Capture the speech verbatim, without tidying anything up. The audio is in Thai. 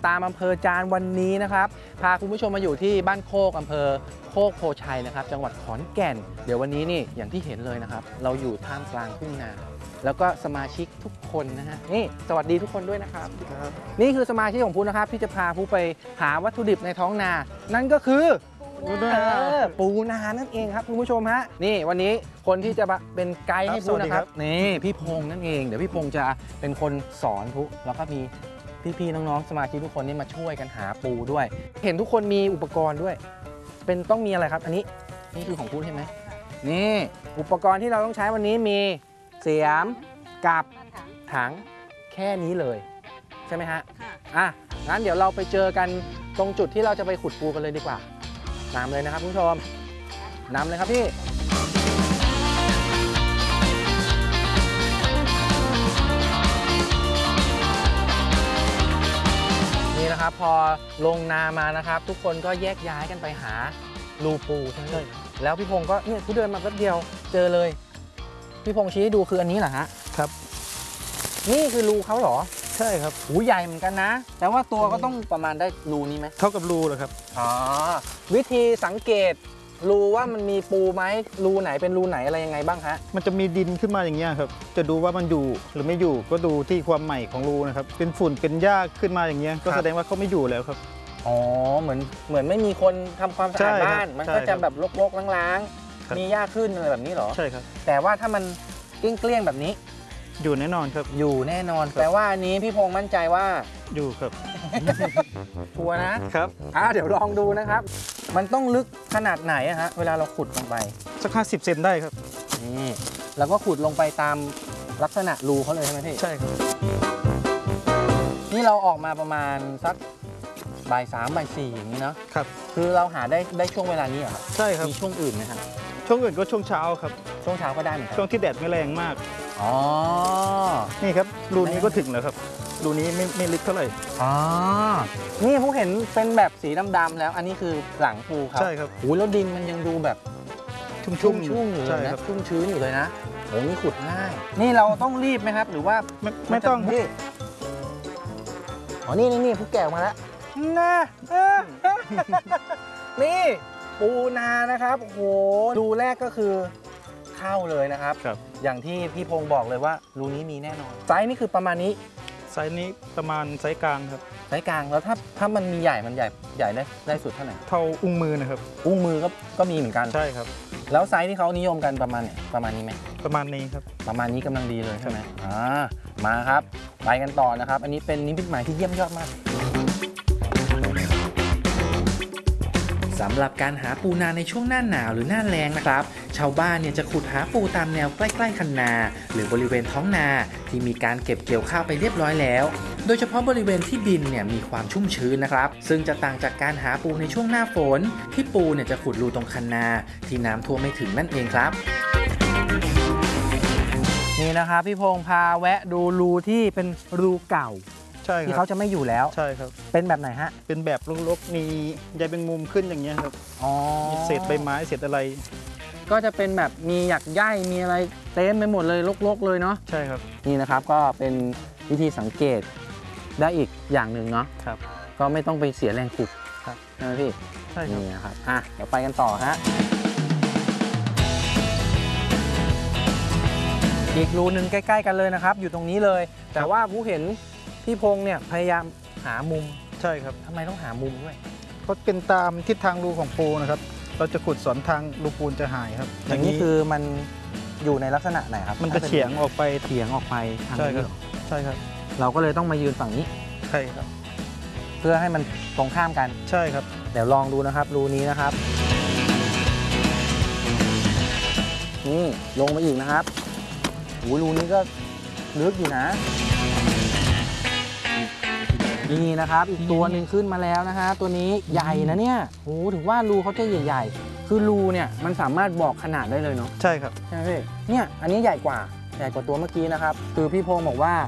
ตามอำเภอจานวันนี้นะครับพาคุณผู้ชมมาอยู่ที่บ้านโคกอำเภอโคกโพชัยนะครับจังหวัดขอนแก่นเดี๋ยววันนี้นี่อย่างที่เห็นเลยนะครับเราอยู่ท่ามกลางทุ่งนาแล้วก็สมาชิกทุกคนนะฮะนี่สวัสดีทุกคนด้วยนะครับนี่คือสมาชิกของพูนะครับที่จะพาผู้ไปหาวัตถุดิบในท้องนานั่นก็คือปูนาปูนานั่นเองครับคุณผู้ชมฮะนี่วันนี้คนที่จะเป็นไกด์ให้พูนะครับนี่พี่พงษ์นั่นเองเดี๋ยวพี่พงษ์จะเป็นคนสอนพูแล้วก็มีพี่ๆน้องๆสมาชิกทุกคนนี่มาช่วยกันหาปูด้วยเห็นทุกคนมีอุปกรณ์ด้วยเป็นต้องมีอะไรครับอันนี้นี่คือของพูใช่ไหมนี่อุปกรณ์ที่เราต้องใช้วันนี้มีเสียมกับถังแค่นี้เลยใช่ไหมฮะอ่ะงั้นเดี๋ยวเราไปเจอกันตรงจุดที่เราจะไปขุดปูกันเลยดีกว่านำเลยนะครับคุณผู้ชมนำเลยครับพี่นี่นะครับพอลงนามานะครับทุกคนก็แยกย้ายกันไปหารูปูใช่ไหมแล้วพี่พงศ์ก็เนี่ยผู้เดินมาแป๊บเดียวเจอเลยพี่พงศ์ชี้ให้ดูคืออันนี้เหรอฮะครับนี่คือรูเขาเหรอใช่ครับหูใหญ่เหมือนกันนะแต่ว่าตัวก็ต้องประมาณได้รูนี้ไหมเท่ากับรูเหรอครับอ๋อวิธีสังเกตรูว่ามันมีปูไหมรูไหนเป็นรูไหนอะไรยังไงบ้างฮะมันจะมีดินขึ้นมาอย่างเงี้ยครับจะดูว่ามันอยู่หรือไม่อยู่ก็ดูที่ความใหม่ของรูนะครับเป็นฝุ่นเป็นหญ้าขึ้นมาอย่างเงี้ยก็แสดงว่าเขาไม่อยู่แล้วครับอ๋อเหมือนเหมือนไม่มีคนทำความสะอาดบ้านมันก็จะแบบรกๆล้างๆมีหญ้าขึ้นอะไรแบบนี้เหรอใช่ครับแต่ว่าถ้ามันเกลี้ยงๆแบบนี้อยู่แน่นอนครับอยู่แน่นอนแปลว่าอันนี้พี่พงษ์มั่นใจว่าอยู่ครับชัวร์นะครับอ่าเดี๋ยวลองดูนะครับมันต้องลึกขนาดไหนอะฮะเวลาเราขุดลงไปสักห้าสิบเซนได้ครับนี่แล้วก็ขุดลงไปตามลักษณะรูเขาเลยใช่ไหมพี่ใช่ครับนี่เราออกมาประมาณสักบ่ายสามบ่ายสี่อย่างนี้เนาะครับคือเราหาได้ได้ช่วงเวลานี้เหรอครับใช่ครับมีช่วงอื่นไหมครับช่วงอื่นก็ช่วงเช้าครับช่วงเช้าก็ได้เหมือนกันช่วงที่แดดไม่แรงมากอ๋อนี่ครับรูนี้ก็ถึงแล้วครับรูนี้ไม่ไม่ลึกเท่าไหร่อ๋อนี่ผมเห็นเป็นแบบสีดำๆแล้วอันนี้คือหลังปูครับใช่ครับโอ้แล้วดินมันยังดูแบบชุ่มชุ่มชุ่มอยู่เลยนะชุ่มชื้นอยู่เลยนะโอ้นี่ขุดง่ายนี่เราต้องรีบไหมครับหรือว่าไม่ไม่ต้องพี่อ๋อนี่นี่นี่ผู้แก่มาแล้วน่านี่ปูนานะครับโอ้โหรูแรกก็คือเข้าเลยนะครับอย่างที่พี่พงศ์บอกเลยว่ารูนี้มีแน่นอนไซส์นี่คือประมาณนี้ไซส์นี้ประมาณไซส์กลางครับไซส์กลางแล้วถ้าถ้ามันมีใหญ่มันใหญ่ใหญ่ได้ได้สุดเท่าไหร่เท่าอุ้งมือนะครับอุ้งมือก็ก็มีเหมือนกันใช่ครับแล้วไซส์ที่เขานิยมกันประมาณไหนประมาณนี้ไหมประมาณนี้ครับประมาณนี้กำลังดีเลยใช่ไหมอ่ามาครับไปกันต่อนะครับอันนี้เป็นนิมิตหมายที่เยี่ยมยอดมากสำหรับการหาปูนาในช่วงหน้าหนาวหรือหน้าแล้งนะครับชาวบ้านเนี่ยจะขุดหาปูตามแนวใกล้ๆคันนาหรือบริเวณท้องนาที่มีการเก็บเกี่ยวข้าวไปเรียบร้อยแล้วโดยเฉพาะบริเวณที่ดินเนี่ยมีความชุ่มชื้นนะครับซึ่งจะต่างจากการหาปูในช่วงหน้าฝนที่ปูเนี่ยจะขุดรูตรงคันนาที่น้ำท่วมไม่ถึงนั่นเองครับนี่นะครับพี่พงษ์พาแวะดูรูที่เป็นรูเก่าที่เขาจะไม่อยู่แล้วใช่ครับเป็นแบบไหนฮะเป็นแบบรกๆมีใยแมงมุมขึ้นอย่างเงี้ยครับอ๋อมีเศษใบไม้เศษอะไรก็จะเป็นแบบมีหยักใยมีอะไรเต็มไปหมดเลยรกๆเลยเนาะใช่ครับนี่นะครับก็เป็นวิธีสังเกตได้อีกอย่างหนึ่งเนาะครับก็ไม่ต้องไปเสียแรงขุดครับใช่ไหมพี่ใช่นี่นะครับอ่ะเดี๋ยวไปกันต่อฮะอีกรูหนึ่งใกล้ๆกันเลยนะครับอยู่ตรงนี้เลยแต่ว่าผู้เห็นพี่พงษ์เนี่ยพยายามหามุมใช่ครับทำไมต้องหามุมด้วยเพราะเป็นตามทิศทางรูของปูนะครับเราจะขุดสอนทางรูปูนจะหายครับอย่างนี้คือมันอยู่ในลักษณะไหนครับมันจะเฉียงออกไปเฉียงออกไปทางนี้ใช่ครับเราก็เลยต้องมายืนฝั่งนี้ใช่ครับเพื่อให้มันตรงข้ามกันใช่ครับเดี๋ยวลองดูนะครับรูนี้นะครับนี่ลงมาอีกนะครับโอ้รูนี้ก็ลึกอยู่นะนี่นะครับอีกตัวหนึ่งขึ้นมาแล้วนะฮะตัวนี้ใหญ่นะเนี่ยโอ้ถึงว่ารูเขาจะใหญ่ๆคือรูเนี่ยมันสามารถบอกขนาดได้เลยเนาะใช่ครับใช่ไหมพี่เนี่ยอันนี้ใหญ่กว่าใหญ่กว่าตัวเมื่อกี้นะครับคือพี่พงศ์บอกว่า